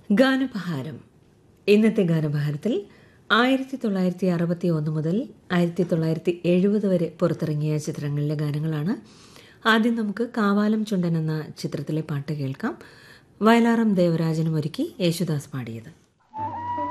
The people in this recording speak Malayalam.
ഗാനപഹാരം. ഇന്നത്തെ ഗാനപഹാരത്തിൽ 1961 മുതൽ 1970 വരെ പുറത്തിറങ്ങിയ ചിത്രങ്ങളിലെ ഗാനങ്ങളാണ്. ആദ്യം നമുക്ക് കാവാലം ചുണ്ടൻ എന്ന ചിത്രത്തിലെ പാട്ട് കേൾക്കാം. വയലാറും ദേവരാജനും ഒരുക്കി യേശുദാസ് പാടിയത്.